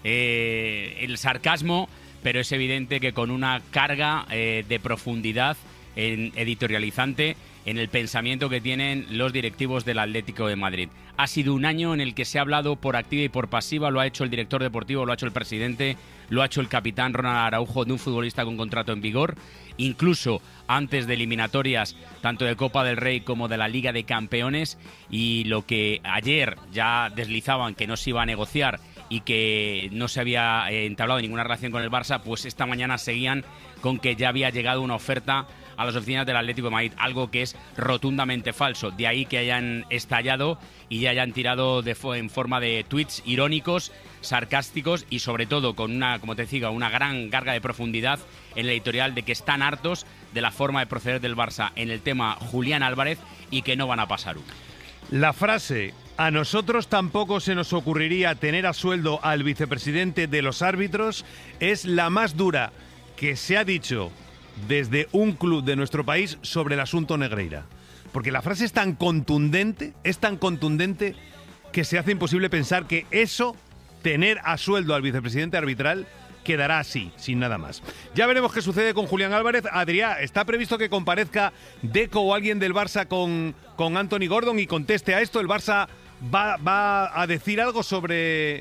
el sarcasmo, pero es evidente que con una carga de profundidad editorializante en el pensamiento que tienen los directivos del Atlético de Madrid. Ha sido un año en el que se ha hablado por activa y por pasiva, lo ha hecho el director deportivo, lo ha hecho el presidente, lo ha hecho el capitán Ronald Araujo, de un futbolista con contrato en vigor, incluso antes de eliminatorias tanto de Copa del Rey como de la Liga de Campeones, y lo que ayer ya deslizaban que no se iba a negociar y que no se había entablado ninguna relación con el Barça, pues esta mañana seguían con que ya había llegado una oferta a las oficinas del Atlético de Madrid, algo que es rotundamente falso. De ahí que hayan estallado y ya hayan tirado en forma de tweets irónicos, sarcásticos y sobre todo con una, como te decía, una gran carga de profundidad en el editorial de que están hartos de la forma de proceder del Barça en el tema Julián Álvarez y que no van a pasar una. La frase "a nosotros tampoco se nos ocurriría tener a sueldo al vicepresidente de los árbitros" es la más dura que se ha dicho desde un club de nuestro país sobre el asunto Negreira. Porque la frase es tan contundente que se hace imposible pensar que eso, tener a sueldo al vicepresidente arbitral, quedará así, sin nada más. Ya veremos qué sucede con Julián Álvarez. Adrián, ¿está previsto que comparezca Deco o alguien del Barça con Anthony Gordon y conteste a esto? ¿El Barça va a decir algo sobre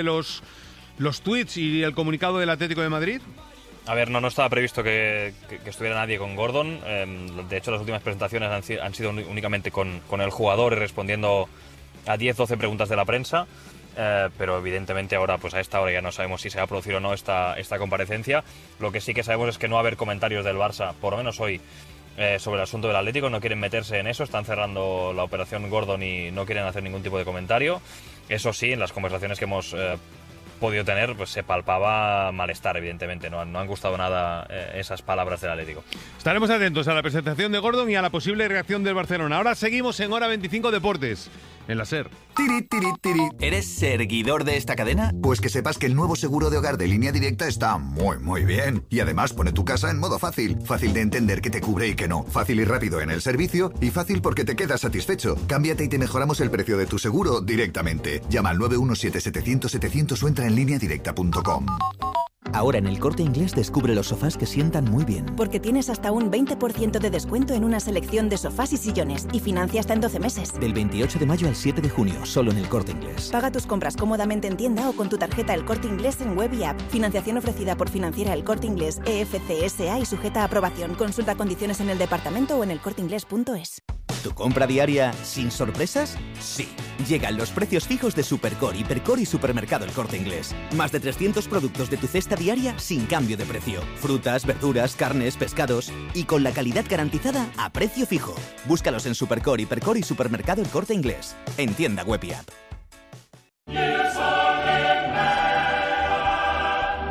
los tweets y el comunicado del Atlético de Madrid? A ver, no estaba previsto que estuviera nadie con Gordon. De hecho, las últimas presentaciones han sido únicamente con el jugador y respondiendo a 10-12 preguntas de la prensa. Pero evidentemente ahora, pues a esta hora ya no sabemos si se va a producir o no esta comparecencia. Lo que sí que sabemos es que no va a haber comentarios del Barça, por lo menos hoy, sobre el asunto del Atlético. No quieren meterse en eso, están cerrando la operación Gordon y no quieren hacer ningún tipo de comentario. Eso sí, en las conversaciones que hemos podido tener, pues se palpaba malestar, evidentemente. No han gustado nada esas palabras del Atlético. Estaremos atentos a la presentación de Gordon y a la posible reacción del Barcelona. Ahora seguimos en Hora 25 Deportes, en la SER. Tiri, tiri, tiri. ¿Eres seguidor de esta cadena? Pues que sepas que el nuevo seguro de hogar de Línea Directa está muy bien. Y además pone tu casa en modo fácil. Fácil de entender qué te cubre y qué no. Fácil y rápido en el servicio. Y fácil porque te quedas satisfecho. Cámbiate y te mejoramos el precio de tu seguro directamente. Llama al 917-700-700 o entra en lineadirecta.com. Ahora en El Corte Inglés descubre los sofás que sientan muy bien. Porque tienes hasta un 20% de descuento en una selección de sofás y sillones y financia hasta en 12 meses. Del 28 de mayo al 7 de junio, solo en El Corte Inglés. Paga tus compras cómodamente en tienda o con tu tarjeta El Corte Inglés en web y app. Financiación ofrecida por Financiera El Corte Inglés EFCSA y sujeta a aprobación. Consulta condiciones en el departamento o en elcorteinglés.es. ¿Tu compra diaria sin sorpresas? Sí. Llegan los precios fijos de Supercore, Hipercore y Supermercado El Corte Inglés. Más de 300 productos de tu cesta diaria sin cambio de precio. Frutas, verduras, carnes, pescados y con la calidad garantizada a precio fijo. Búscalos en Supercore, Hipercore y Supermercado El Corte Inglés. En tienda web y app.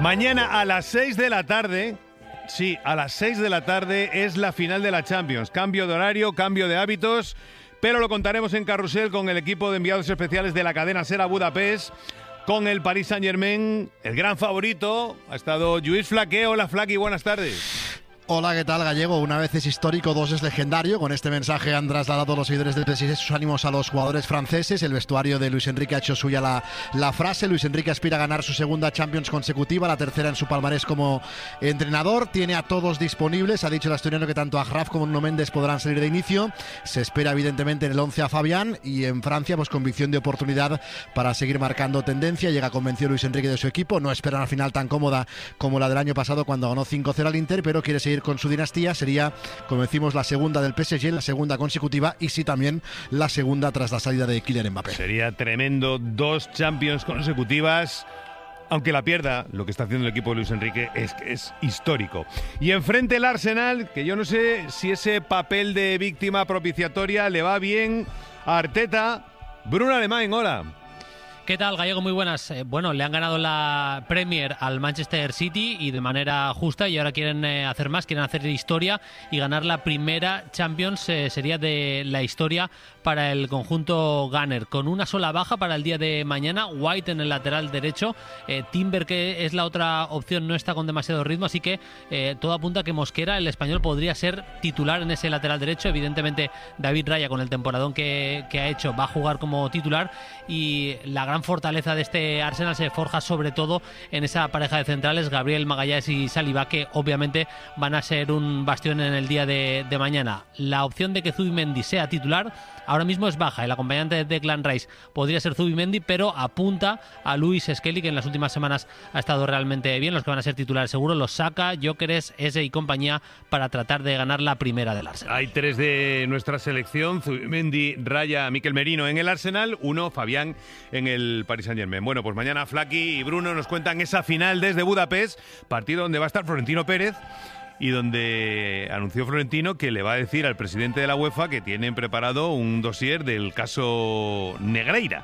Mañana a las 6 de la tarde, sí, a las 6 de la tarde es la final de la Champions. Cambio de horario, cambio de hábitos, pero lo contaremos en Carrusel con el equipo de enviados especiales de la cadena SER a Budapest, con el Paris Saint-Germain, el gran favorito. Ha estado Lluís Flaqué. Hola, Flaqui, buenas tardes. Hola, ¿qué tal, Gallego? Una vez es histórico, dos es legendario. Con este mensaje han trasladado los seguidores del PSG sus ánimos a los jugadores franceses. El vestuario de Luis Enrique ha hecho suya la frase. Luis Enrique aspira a ganar su segunda Champions consecutiva, la tercera en su palmarés como entrenador. Tiene a todos disponibles. Ha dicho el asturiano que tanto Achraf como Nuno Méndez podrán salir de inicio. Se espera evidentemente en el 11 a Fabián, y en Francia pues convicción de oportunidad para seguir marcando tendencia. Llega convencido Luis Enrique de su equipo. No espera una final tan cómoda como la del año pasado cuando ganó 5-0 al Inter, pero quiere seguir con su dinastía. Sería, como decimos, la segunda del PSG, la segunda consecutiva, y sí también la segunda tras la salida de Kylian Mbappé. Sería tremendo, 2 Champions consecutivas. Aunque la pierda, lo que está haciendo el equipo de Luis Enrique es histórico. Y enfrente el Arsenal, que yo no sé si ese papel de víctima propiciatoria le va bien a Arteta. Bruno Alemán, hola. ¿Qué tal, Gallego? Muy buenas. Bueno, le han ganado la Premier al Manchester City y de manera justa, y ahora quieren hacer más, quieren hacer historia y ganar la primera Champions, sería de la historia para el conjunto Gunner, con una sola baja para el día de mañana. White en el lateral derecho, Timber, que es la otra opción, no está con demasiado ritmo, así que todo apunta a que Mosquera, el español, podría ser titular en ese lateral derecho. Evidentemente David Raya, con el temporadón que ha hecho, va a jugar como titular, y la gran fortaleza de este Arsenal se forja sobre todo en esa pareja de centrales, Gabriel Magalhães y Saliba, que obviamente van a ser un bastión en el día de mañana. La opción de que Zubimendi sea titular ahora mismo es baja. El acompañante de Declan Rice podría ser Zubimendi, pero apunta a Luis Skelly, que en las últimas semanas ha estado realmente bien. Los que van a ser titulares seguro, los Saka, Gyökeres, Eze y compañía, para tratar de ganar la primera del Arsenal. Hay 3 de nuestra selección: Zubimendi, Raya, Mikel Merino en el Arsenal, 1 Fabián en el Paris Saint-Germain. Bueno, pues mañana Flaqui y Bruno nos cuentan esa final desde Budapest, partido donde va a estar Florentino Pérez, y donde anunció Florentino que le va a decir al presidente de la UEFA que tienen preparado un dossier del caso Negreira.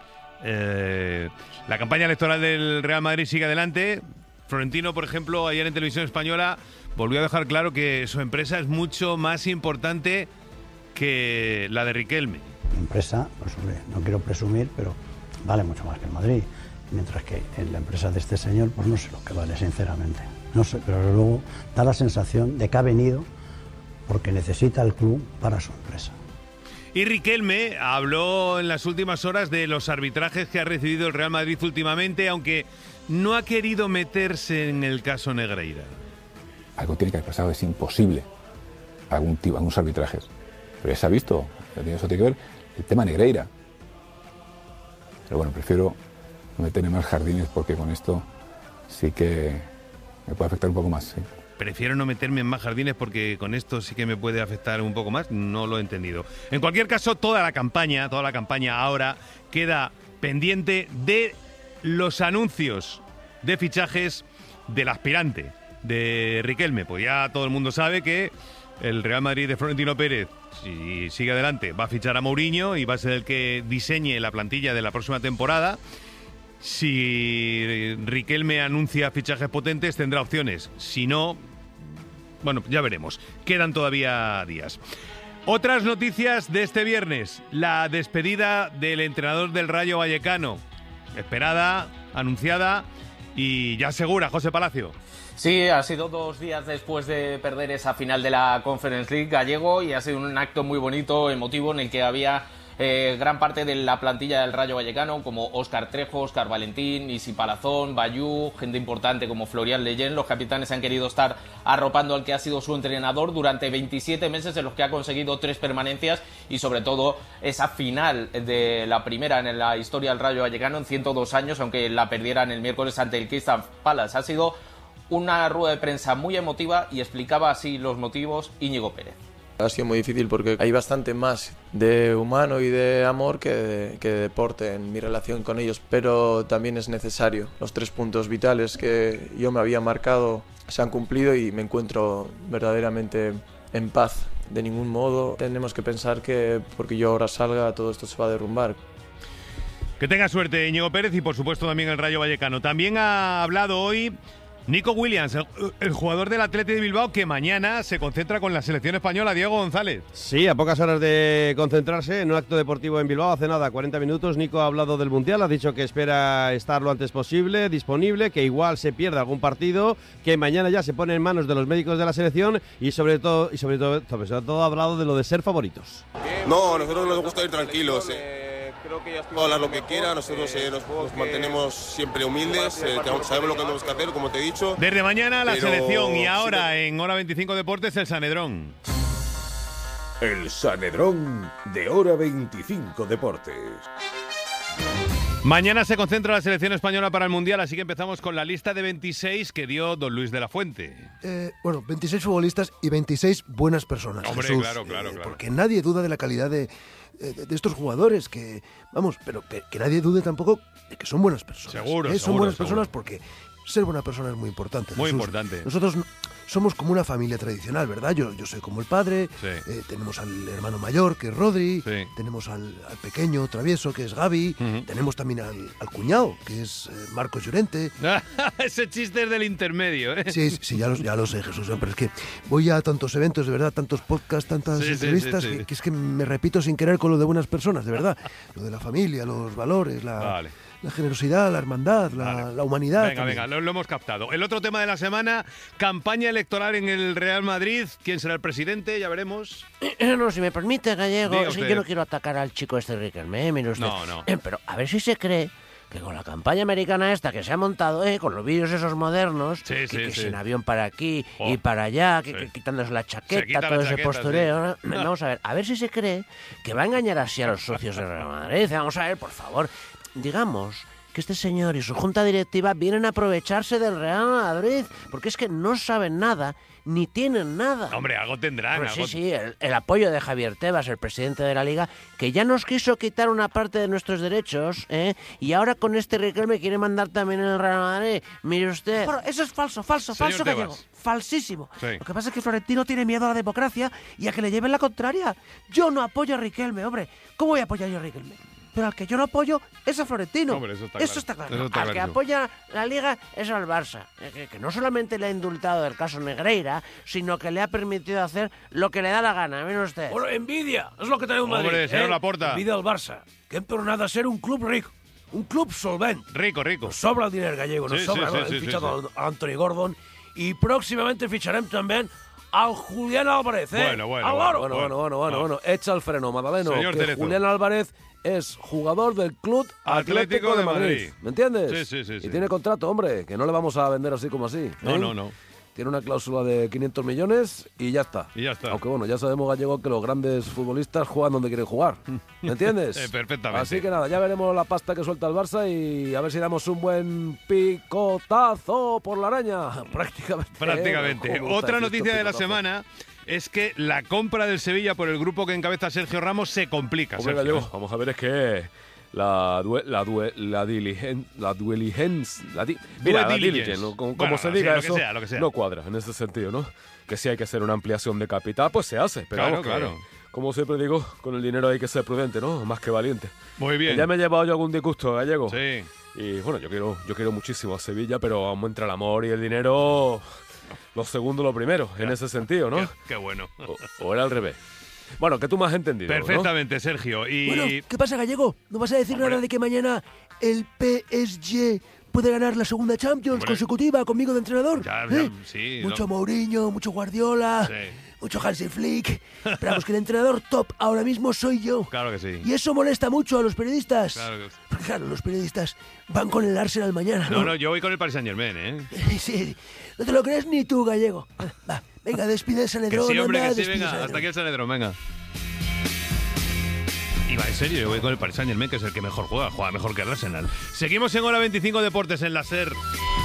La campaña electoral del Real Madrid sigue adelante. Florentino, por ejemplo, ayer en Televisión Española volvió a dejar claro que su empresa es mucho más importante que la de Riquelme. Mi empresa, pues hombre, no quiero presumir, pero vale mucho más que el Madrid. Mientras que en la empresa de este señor, pues no sé lo que vale, sinceramente. No sé, pero luego da la sensación de que ha venido porque necesita el club para su empresa. Y Riquelme habló en las últimas horas de los arbitrajes que ha recibido el Real Madrid últimamente, aunque no ha querido meterse en el caso Negreira. Algo tiene que haber pasado, es imposible. Algunos arbitrajes. Pero ya se ha visto, eso tiene que ver el tema Negreira. Pero bueno, prefiero no meterme más jardines porque con esto sí que me puede afectar un poco más, sí. Prefiero no meterme en más jardines porque con esto sí que me puede afectar un poco más. No lo he entendido. En cualquier caso, toda la campaña ahora queda pendiente de los anuncios de fichajes del aspirante de Riquelme. Pues ya todo el mundo sabe que el Real Madrid de Florentino Pérez, si sigue adelante, va a fichar a Mourinho y va a ser el que diseñe la plantilla de la próxima temporada. Si Riquelme anuncia fichajes potentes, tendrá opciones. Si no, bueno, ya veremos. Quedan todavía días. Otras noticias de este viernes. La despedida del entrenador del Rayo Vallecano. Esperada, anunciada y ya segura, José Palacio. Sí, ha sido 2 días después de perder esa final de la Conference League, Gallego, y ha sido un acto muy bonito, emotivo, en el que había gran parte de la plantilla del Rayo Vallecano, como Óscar Trejo, Óscar Valentín, Isi Palazón, Bayú, gente importante como Florian Leyen. Los capitanes han querido estar arropando al que ha sido su entrenador durante 27 meses, en los que ha conseguido 3 permanencias, y sobre todo esa final de la primera en la historia del Rayo Vallecano en 102 años, aunque la perdieran el miércoles ante el Crystal Palace. Ha sido una rueda de prensa muy emotiva y explicaba así los motivos Íñigo Pérez. Ha sido muy difícil porque hay bastante más de humano y de amor que de deporte en mi relación con ellos, pero también es necesario. Los 3 puntos vitales que yo me había marcado se han cumplido y me encuentro verdaderamente en paz. De ningún modo tenemos que pensar que porque yo ahora salga todo esto se va a derrumbar. Que tenga suerte Íñigo Pérez y por supuesto también el Rayo Vallecano. También ha hablado hoy Nico Williams, el jugador del Athletic de Bilbao, que mañana se concentra con la selección española. Diego González. Sí, a pocas horas de concentrarse en un acto deportivo en Bilbao, hace nada, 40 minutos, Nico ha hablado del Mundial, ha dicho que espera estar lo antes posible, disponible, que igual se pierde algún partido, que mañana ya se pone en manos de los médicos de la selección y sobre todo ha hablado de lo de ser favoritos. No, a nosotros nos gusta ir tranquilos. Creo que ya puedo hablar lo que quiera, nosotros nos mantenemos siempre humildes, sabemos lo que tenemos que hacer, como te he dicho. Desde mañana la selección y ahora en Hora 25 Deportes el Sanedrón. El Sanedrón de Hora 25 Deportes. Mañana se concentra la selección española para el Mundial, así que empezamos con la lista de 26 que dio don Luis de la Fuente. 26 futbolistas y 26 buenas personas. Hombre, Jesús, claro. Porque nadie duda de la calidad de estos jugadores, pero que nadie dude tampoco de que son buenas personas. Seguro. Son buenas personas porque ser buena persona es muy importante. Muy Jesús. importante. Nosotros somos como una familia tradicional, ¿verdad? Yo soy como el padre, tenemos al hermano mayor, que es Rodri, tenemos al pequeño travieso, que es Gavi, tenemos también al cuñado, que es Marcos Llorente. Ese chiste es del intermedio, ¿eh? Sí, ya lo sé, Jesús, pero es que voy a tantos eventos, de verdad, tantos podcasts, tantas entrevistas, que es que me repito sin querer con lo de buenas personas, de verdad. Lo de la familia, los valores, la generosidad, la hermandad, la humanidad. Venga, lo hemos captado. El otro tema de la semana, campaña electoral en el Real Madrid. ¿Quién será el presidente? Ya veremos. No, si me permite, Gallego, Diga es que usted. yo no quiero atacar al chico este Riquelme, mire usted. No. Pero a ver si se cree que con la campaña americana esta que se ha montado, con los vídeos esos modernos, que sin avión para aquí y para allá, que quitándose la chaqueta, todo ese postureo, vamos a ver si se cree que va a engañar así a los socios de Real Madrid. Vamos a ver, por favor, digamos que este señor y su junta directiva vienen a aprovecharse del Real Madrid, porque es que no saben nada, ni tienen nada. Hombre, algo tendrán. Pues sí, el apoyo de Javier Tebas, el presidente de la Liga, que ya nos quiso quitar una parte de nuestros derechos, y ahora con este Riquelme quiere mandar también el Real Madrid. Mire usted. Bueno, eso es falso, Señor Gallego. Tebas. Falsísimo. Sí. Lo que pasa es que Florentino tiene miedo a la democracia y a que le lleven la contraria. Yo no apoyo a Riquelme, hombre. ¿Cómo voy a apoyar yo a Riquelme? Pero al que yo no apoyo es a Florentino. Hombre, eso está claro. Al que apoya la Liga es al Barça, que no solamente le ha indultado del caso Negreira, sino que le ha permitido hacer lo que le da la gana. Mire usted. Bueno, envidia, es lo que tenemos en Madrid. Hombre, señor Laporta. Envidia al Barça, que han tornado a ser un club rico, un club solvente. Rico. Nos sobra el dinero gallego, nos sobra. Hem fichado a Anthony Gordon y próximamente ficharem también al Julián Álvarez, Bueno, echa el freno, Madaleno. Señor Que Cerezo. Julián Álvarez es jugador del Club Atlético de Madrid. ¿Me entiendes? Sí. Y tiene contrato, hombre, que no le vamos a vender así como así. No. Tiene una cláusula de 500 millones y ya está. Aunque bueno, ya sabemos, Gallego, que los grandes futbolistas juegan donde quieren jugar. ¿Me entiendes? Perfectamente. Así que nada, ya veremos la pasta que suelta el Barça y a ver si damos un buen picotazo por la araña. Prácticamente. Otra decir noticia esto, de la picotazo? semona es que la compra del Sevilla por el grupo que encabeza Sergio Ramos se complica. Hombre, Sergio. Gallego, vamos a ver, es que la diligence, ¿no? Como Bueno, se sí, diga lo que eso, sea, lo que sea. no cuadra en ese sentido, ¿no? Que si hay que hacer una ampliación de capital, pues se hace. Pero Claro, vamos, que, claro. como siempre digo, con el dinero hay que ser prudente, ¿no? Más que valiente. Muy bien. Que ya me he llevado yo algún disgusto, Gallego. Sí. Y bueno, yo quiero muchísimo a Sevilla, pero aún entra el amor y el dinero, lo segundo lo primero, en ese sentido, ¿no? Qué bueno. O era al revés. Bueno, que tú me has entendido, ¿no? Perfectamente, Sergio. Y Bueno, ¿qué pasa, Gallego? ¿No vas a decir nada de que mañana el PSG puede ganar la segunda Champions consecutiva conmigo de entrenador? Sí. Mucho Mourinho, mucho Guardiola, mucho Hansi Flick. Pero vamos, que el entrenador top ahora mismo soy yo. Claro que sí. Y eso molesta mucho a los periodistas. Claro que sí. Porque claro, los periodistas van con el Arsenal mañana, ¿no? No, yo voy con el Paris Saint-Germain, ¿eh? Sí, no te lo crees ni tú, Gallego. Va, venga, despide el Que Sanedrón. sí, hombre, anda, que sí, despide el venga. Sanedrón. Hasta aquí el Sanedrón, venga. Y va, en serio, yo voy con el Paris Saint-Germain, que es el que mejor juega mejor que el Arsenal. Seguimos en Hora 25 Deportes en la SER.